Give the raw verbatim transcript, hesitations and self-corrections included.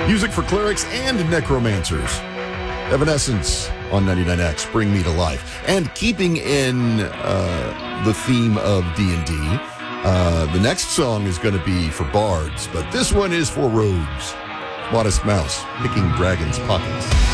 Music for clerics and necromancers. Evanescence on ninety-nine X, Bring Me to Life. And keeping in uh, the theme of D and D, uh, the next song is going to be for bards, but this one is for rogues. Modest Mouse, picking dragons' pockets.